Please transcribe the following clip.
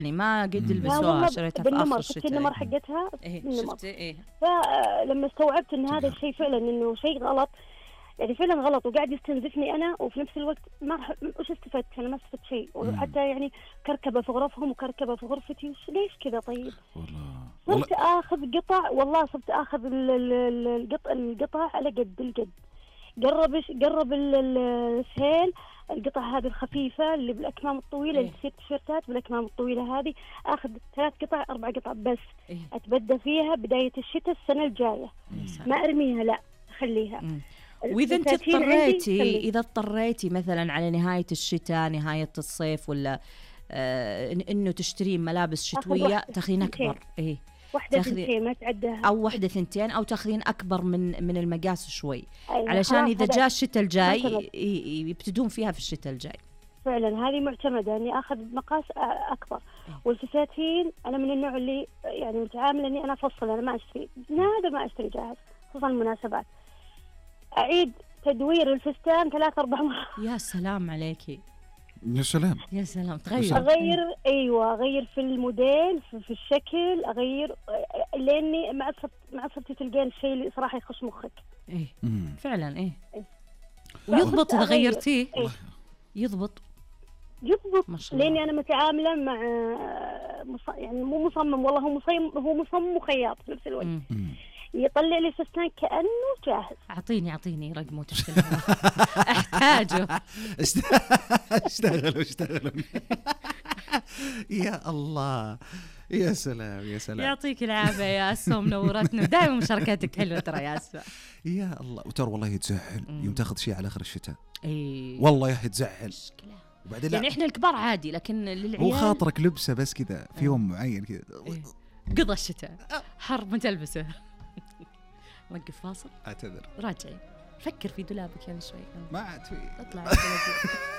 يعني ما قد لا لبسوها، والله شريتها في آخر بالنمر، شفت الشتاء. النمر حقتها إيه بالنمر. شفتي إيه. فلما استوعبت ان هذا تنهار. الشيء فعلا انه شيء غلط، يعني فعلا غلط وقاعد يستنزفني انا، وفي نفس الوقت ما وش استفدت؟ انا ما استفدت شيء، وحتى يعني كركبه في غرفهم وكركبه في غرفتي، ليش كذا؟ طيب والله صرت اخذ قطع، والله صرت اخذ القطع على قد القد. قرب السيل، القطع هذه الخفيفة اللي بالأكمام الطويلة، اللي تصير تيشيرتات بالأكمام الطويلة هذه، أخذ 3 قطع 4 قطع بس. أتبدى فيها بداية الشتاء السنة الجاية، ما أرميها، لا أخليها. وإذا أنت اضطريتي مثلا على نهاية الشتاء نهاية الصيف ولا إنه تشترين ملابس شتوية، تاخذين أكبر. إيه واحدة ثنتين ما تعدها، أو واحدة ثنتين، أو تاخذين أكبر من المقاس شوي. أيوة. علشان إذا جاء الشتاء الجاي يبتدون فيها في الشتاء الجاي. فعلا هذه معتمدة إني أخذ مقاس أكبر. والفساتين أنا من النوع اللي يعني متعاملة إني أنا أفصل، أنا ما أشتري نادر، ما أشتري جاهز، خصوصا المناسبات أعيد تدوير الفستان 3-4 مرات. يا سلام عليكي، يا سلام يا سلام. أغير، أيوة أغير في الموديل، في الشكل، أغير لأني مع صرتي تلقين الشيء اللي صراحة يخش مخك. إيه فعلا. إيه ويضبط إذا غيرتيه. إيه؟ يضبط لأني أنا متعاملة مع يعني مو مصمم، والله هو مصمم وخياط في نفس الوقت. يطلع لي فستان كأنه جاهز. أعطيني رقمه تشتغل. أحتاجه. اشتغلوا. يا الله، يا سلام يا سلام. يعطيك العافية يا أسماء، منورتنا دائما، مشاركاتك حلوة ترى يا أسماء. يا الله. وترى والله يتزعل يوم تاخذ شيء على آخر الشتاء. والله يا يتزعل. وبعدين يعني إحنا الكبار عادي، لكن للعيال هو خاطرك لبسه بس كذا في يوم معين كذا. قضى الشتاء حر ما تلبسه. وقف فاصل، اعتذر، راجعي، فكر في دولابك يعني شوي، ما عاد في اطلع.